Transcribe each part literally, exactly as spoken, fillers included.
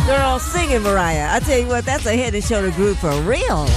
Girl, sing it, Mariah. I tell you what, that's a head and shoulder groove for real.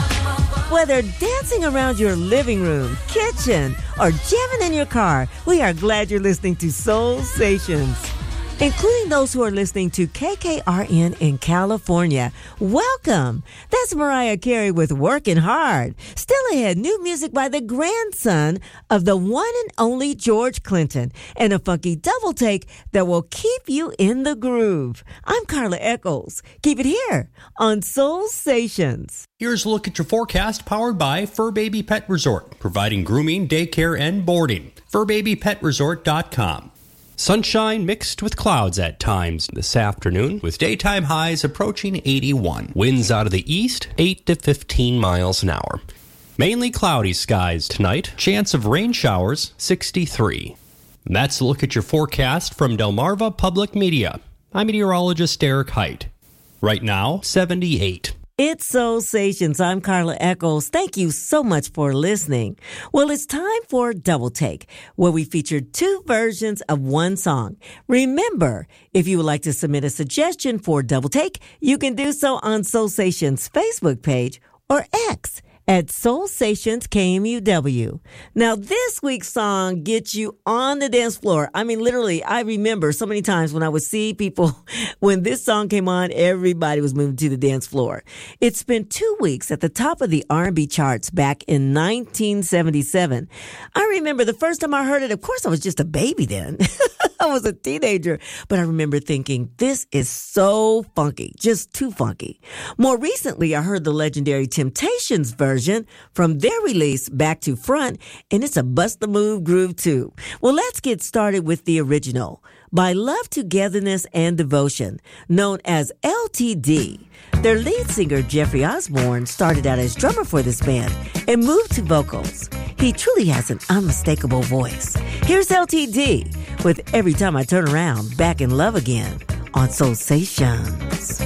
Whether dancing around your living room, kitchen, or jamming in your car, we are glad you're listening to Soul Stations, including those who are listening to K K R N in California. Welcome. That's Mariah Carey with Working Hard. Still ahead, new music by the grandson of the one and only George Clinton, and a funky double take that will keep you in the groove. I'm Carla Eccles. Keep it here on Soul Stations. Here's a look at your forecast, powered by Fur Baby Pet Resort, providing grooming, daycare, and boarding. fur baby pet resort dot com. Sunshine mixed with clouds at times this afternoon, with daytime highs approaching eighty-one. Winds out of the east, eight to fifteen miles an hour. Mainly cloudy skies tonight. Chance of rain showers, sixty-three. And that's a look at your forecast from Delmarva Public Media. I'm meteorologist Eric Height. Right now, seventy-eight. It's Soul Stations. I'm Carla Eccles. Thank you so much for listening. Well, it's time for Double Take, where we feature two versions of one song. Remember, if you would like to submit a suggestion for Double Take, you can do so on Soul Stations' Facebook page or X at Soul Stations K M U W. Now, this week's song gets you on the dance floor. I mean, literally, I remember so many times when I would see people, when this song came on, everybody was moving to the dance floor. It spent two weeks at the top of the R and B charts back in nineteen seventy-seven. I remember the first time I heard it, of course, I was just a baby then. I was a teenager, but I remember thinking, this is so funky, just too funky. More recently, I heard the legendary Temptations version from their release, Back to Front, and it's a bust the move groove too. Well, let's get started with the original. By Love, Togetherness, and Devotion, known as L T D. Their lead singer, Jeffrey Osborne, started out as drummer for this band and moved to vocals. He truly has an unmistakable voice. Here's L T D with Every Time I Turn Around, Back in Love Again on Soul Stations.